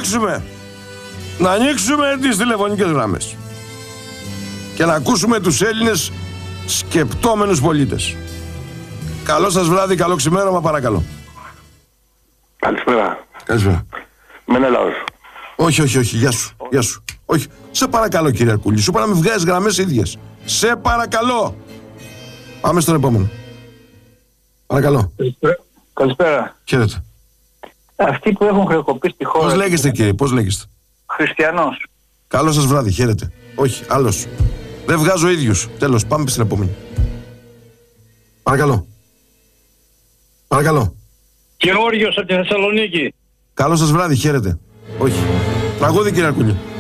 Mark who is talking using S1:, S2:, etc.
S1: να ανοίξουμε τις τηλεφωνικές γραμμές και να ακούσουμε τους Έλληνες σκεπτόμενους πολίτες. Καλό σας βράδυ, καλό ξημέρωμα, παρακαλώ.
S2: Καλησπέρα.
S1: Καλησπέρα.
S2: Μενέλαος.
S1: Όχι, γεια σου. Όχι, σε παρακαλώ κύριε Αρκούλη, σου είπα να μην βγάζεις γραμμές ίδιες. Σε παρακαλώ. Πάμε στον επόμενο. Παρακαλώ.
S3: Καλησπέρα.
S1: Χαίρετε.
S3: Αυτοί που έχουν χρεοκοπήσει τη χώρα...
S1: Πώς λέγεστε κύριε, πώς λέγεστε?
S3: Χριστιανός.
S1: Καλό σας βράδυ, χαίρετε. Όχι, άλλος. Δεν βγάζω ίδιους. Τέλος, πάμε στην επόμενη. Παρακαλώ.
S4: Γεώργιος από τη Θεσσαλονίκη.
S1: Καλό σας βράδυ, χαίρετε. Όχι. Τραγούδι κύριε Αρκούλη.